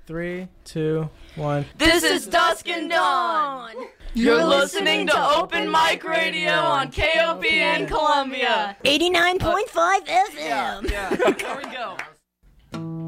3, 2, 1. This is Dusk and Dawn. You're listening to Open Mic Radio on KOPN Columbia. 89.5 FM. Yeah, there we go.